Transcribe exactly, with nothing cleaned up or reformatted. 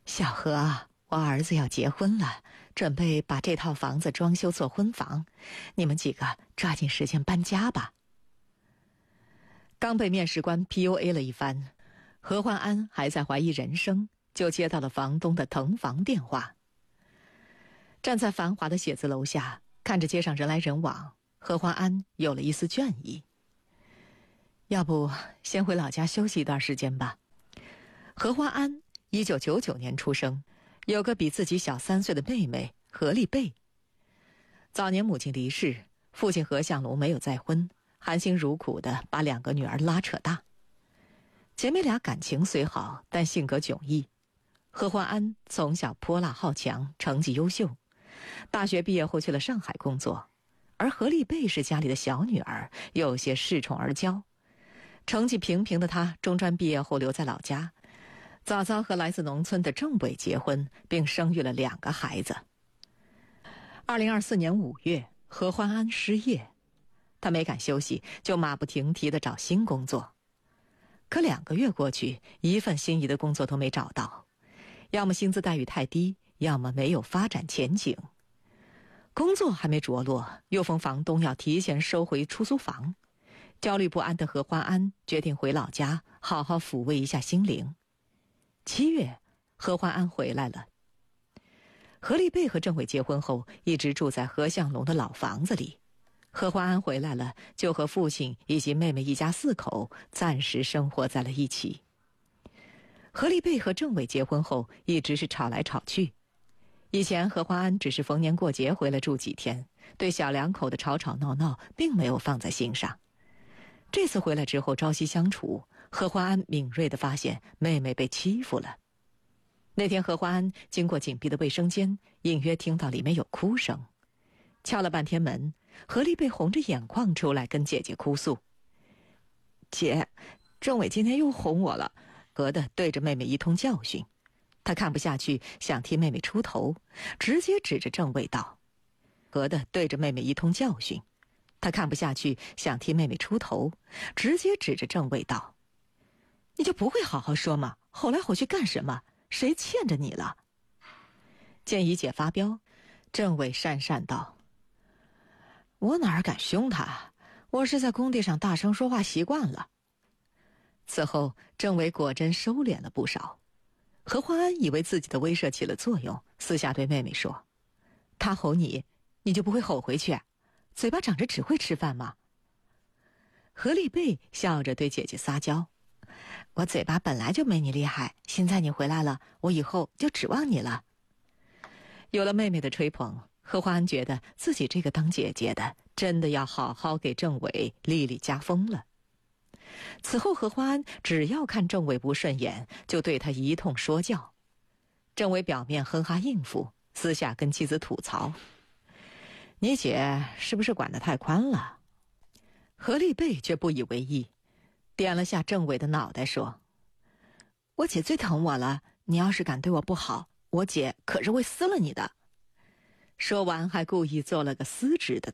小何啊，我儿子要结婚了，准备把这套房子装修做婚房，你们几个抓紧时间搬家吧。刚被面试官 P U A 了一番，何欢安还在怀疑人生，就接到了房东的腾房电话。站在繁华的写字楼下，看着街上人来人往，何欢安有了一丝倦意。要不先回老家休息一段时间吧。何欢安一九九九年出生，有个比自己小三岁的妹妹何丽贝。早年母亲离世，父亲何向龙没有再婚，含辛茹苦地把两个女儿拉扯大。姐妹俩感情虽好，但性格迥异。何欢安从小泼辣好强，成绩优秀，大学毕业后去了上海工作，而何丽贝是家里的小女儿，有些恃宠而骄。成绩平平的她中专毕业后留在老家，早早和来自农村的郑伟结婚，并生育了两个孩子。二零二四年五月，何欢安失业，他没敢休息，就马不停蹄地找新工作。可两个月过去，一份心仪的工作都没找到，要么薪资待遇太低，要么没有发展前景。工作还没着落，又逢房东要提前收回出租房，焦虑不安的何欢安决定回老家，好好抚慰一下心灵。七月，何欢安回来了。何丽贝和郑伟结婚后，一直住在何向龙的老房子里。何欢安回来了，就和父亲以及妹妹一家四口暂时生活在了一起。何丽贝和郑伟结婚后，一直是吵来吵去。以前何欢安只是逢年过节回来住几天，对小两口的吵吵闹闹并没有放在心上。这次回来之后朝夕相处，何欢安敏锐地发现妹妹被欺负了。那天何欢安经过紧闭的卫生间，隐约听到里面有哭声，敲了半天门，何丽贝红着眼眶出来跟姐姐哭诉：姐，郑伟今天又哄我了，格的对着妹妹一通教训。他看不下去，想替妹妹出头，直接指着郑伟道：格的对着妹妹一通教训。他看不下去，想替妹妹出头，直接指着郑伟道：你就不会好好说吗？吼来吼去干什么？谁欠着你了？见姨姐发飙，郑伟讪讪道：我哪儿敢凶他？我是在工地上大声说话习惯了。此后郑伟果真收敛了不少。何欢安以为自己的威慑起了作用，私下对妹妹说：他吼你，你就不会吼回去？嘴巴长着只会吃饭吗？何丽贝笑着对姐姐撒娇：我嘴巴本来就没你厉害，现在你回来了，我以后就指望你了。有了妹妹的吹捧，何欢安觉得自己这个当姐姐的真的要好好给郑伟立立家风了。此后何欢安只要看郑伟不顺眼，就对他一通说教。郑伟表面哼哈应付，私下跟妻子吐槽：你姐是不是管得太宽了？何丽贝却不以为意，点了下郑伟的脑袋说：我姐最疼我了，你要是敢对我不好，我姐可是会撕了你的。说完还故意做了个撕纸的